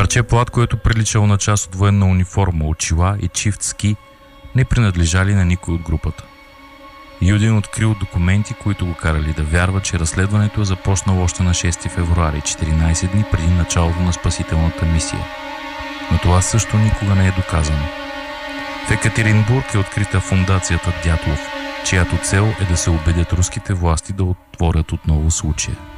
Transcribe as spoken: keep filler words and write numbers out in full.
Парче плат, което приличало на част от военна униформа, очила и чифт ски, не принадлежали на никой от групата. Юдин открил документи, които го карали да вярва, че разследването е започнало още на шести февруари, четиринайсет дни преди началото на спасителната мисия. Но това също никога не е доказано. В Екатеринбург е открита фондацията Дятлов, чиято цел е да се убедят руските власти да отворят отново случая.